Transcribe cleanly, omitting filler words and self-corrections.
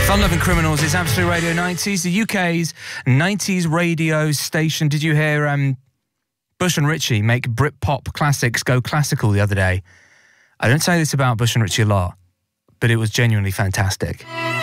Fun Loving Criminals is Absolute Radio 90s, the UK's 90s radio station. Did you hear Bush and Ritchie make Britpop classics go classical the other day? I don't say this about Bush and Ritchie a lot, but it was genuinely fantastic.